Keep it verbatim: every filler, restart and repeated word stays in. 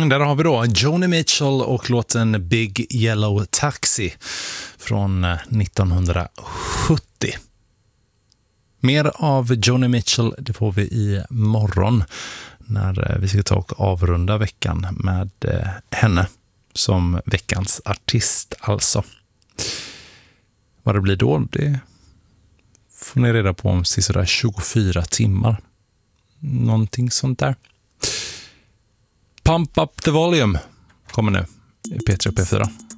Mm, där har vi då Joni Mitchell och låten Big Yellow Taxi från nittonhundrasjuttio. Mer av Joni Mitchell det får vi i morgon när vi ska ta och avrunda veckan med henne som veckans artist alltså. Vad det blir då, det får ni reda på om sådär tjugofyra timmar. Någonting sånt där. Pump Up the Volume kommer nu i P tre och P fyra.